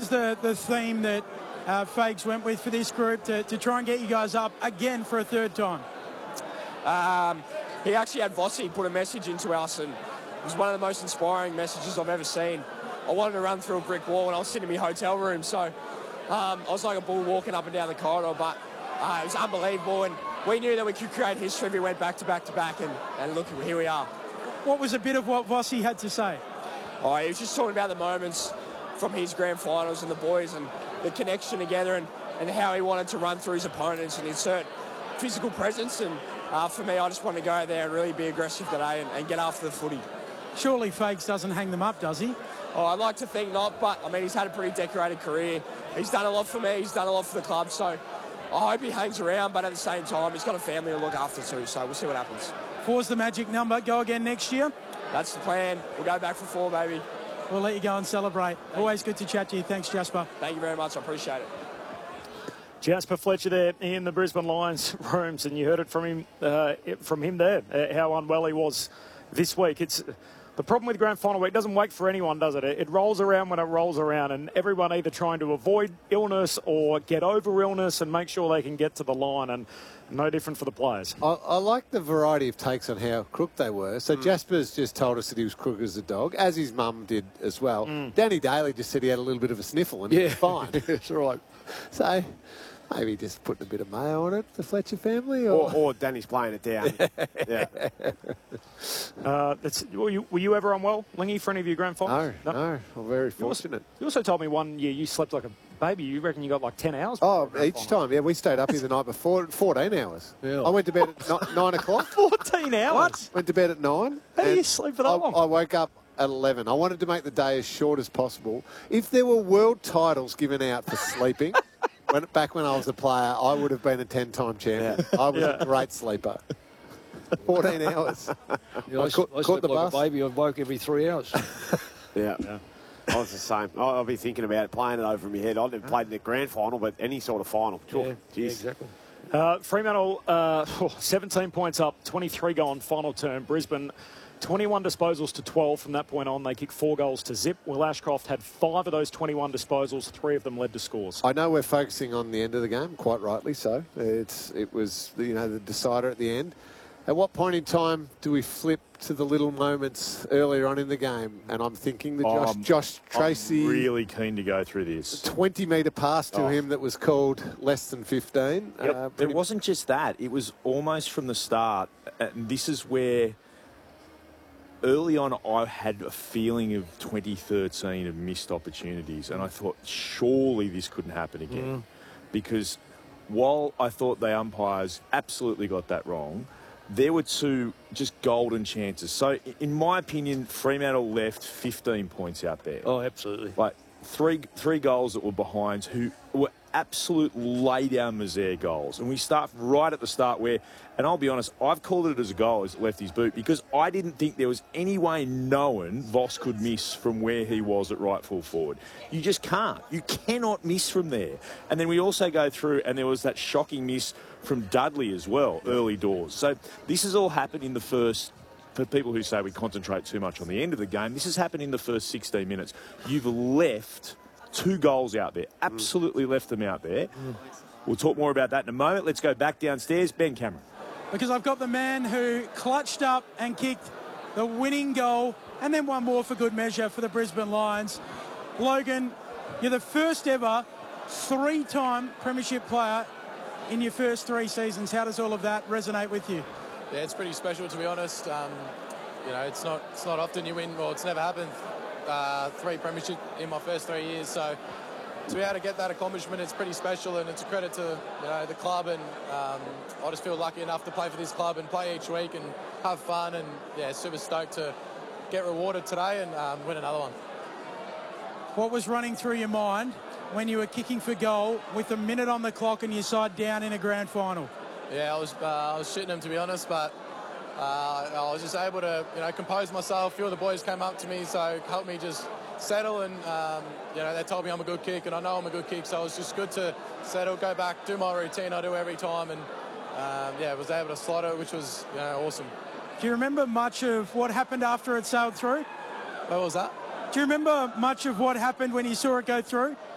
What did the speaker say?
was the theme that Fags went with for this group to try and get you guys up again for a third time? He actually had Vossi put a message into us, and it was one of the most inspiring messages I've ever seen. I wanted to run through a brick wall, and I was sitting in my hotel room, so I was like a bull walking up and down the corridor, but it was unbelievable, and we knew that we could create history if we went back to back to back, and look, here we are. What was a bit of what Vossi had to say? Oh, he was just talking about the moments from his grand finals and the boys and the connection together and how he wanted to run through his opponents and insert physical presence. And for me, I just wanted to go out there and really be aggressive today and get after the footy. Surely Fags doesn't hang them up, does he? Oh, I'd like to think not, but, I mean, he's had a pretty decorated career. He's done a lot for me. He's done a lot for the club. So I hope he hangs around, but at the same time, he's got a family to look after too, so we'll see what happens. 4's the magic number. Go again next year? That's the plan. We'll go back for 4, baby. We'll let you go and celebrate. Always good to chat to you. Thanks, Jasper. Thank you very much. I appreciate it. Jasper Fletcher there in the Brisbane Lions rooms, and you heard it from him there, how unwell he was this week. It's the problem with grand final week. It doesn't wait for anyone, does it? It rolls around when it rolls around, and everyone either trying to avoid illness or get over illness and make sure they can get to the line, and no different for the players. I like the variety of takes on how crook they were. So Jasper's just told us that he was crook as a dog, as his mum did as well. Danny Daly just said he had a little bit of a sniffle and he was fine. That's right. So maybe just putting a bit of mayo on it, the Fletcher family? Or Danny's playing it down. Were you ever unwell, Lingy, for any of your grand finals? No. I'm very fortunate. You also told me one year you slept like a baby. You reckon you got like 10 hours? Oh, each time. Yeah, we stayed up here the night before, 14 hours. Yeah. I went to bed at 9 o'clock. 14 hours? What? Went to bed at 9. How do you sleep for that long? I woke up at 11. I wanted to make the day as short as possible. If there were world titles given out for sleeping, back when I was a player, I would have been a 10-time champion. Yeah. I was a great sleeper. 14 hours. Yeah, I slept like a baby. I woke every 3 hours. Yeah. I was the same. I'll be thinking about it, playing it over in my head. I've never played in the grand final, but any sort of final. Sure. Yeah, exactly. Fremantle, 17 points up, 23 gone, final term. Brisbane, 21 disposals to 12. From that point on, they kicked 4 goals to zip. Will Ashcroft had 5 of those 21 disposals. 3 of them led to scores. I know we're focusing on the end of the game, quite rightly so. It was the decider at the end. At what point in time do we flip to the little moments earlier on in the game? And I'm thinking the Josh Tracy... I'm really keen to go through this. 20-metre pass to him that was called less than 15. Yep. It wasn't just that. It was almost from the start. And this is where... Early on, I had a feeling of 2013 of missed opportunities. And I thought, surely this couldn't happen again. Because while I thought the umpires absolutely got that wrong... There were 2 just golden chances. So, in my opinion, Fremantle left 15 points out there. Oh, absolutely. Like, three goals that were behind who were absolute lay-down misère goals. And we start right at the start where, and I'll be honest, I've called it as a goal as it left his boot because I didn't think there was any way known Voss could miss from where he was at right full forward. You just can't. You cannot miss from there. And then we also go through, and there was that shocking miss from Dudley as well, early doors. So this has all happened in the first, for people who say we concentrate too much on the end of the game, this has happened in the first 16 minutes. You've left 2 goals out there, absolutely left them out there. We'll talk more about that in a moment. Let's go back downstairs. Ben Cameron. Because I've got the man who clutched up and kicked the winning goal and then one more for good measure for the Brisbane Lions. Logan, you're the first ever 3-time premiership player in your first 3 seasons. How does all of that resonate with you? Yeah, it's pretty special, to be honest. It's not often you win, well, it's never happened. 3 premiership in my first 3 years, so to be able to get that accomplishment, it's pretty special, and it's a credit to the club, and I just feel lucky enough to play for this club and play each week and have fun, and yeah, super stoked to get rewarded today and win another one. What was running through your mind when you were kicking for goal with a minute on the clock and your side down in a grand final? Yeah, I was shitting them, to be honest, but I was just able to compose myself. A few of the boys came up to me, so helped me just settle, and they told me I'm a good kick, and I know I'm a good kick, so it was just good to settle, go back, do my routine I do every time, and was able to slot it, which was awesome. Do you remember much of what happened after it sailed through? What was that? Do you remember much of what happened when you saw it go through?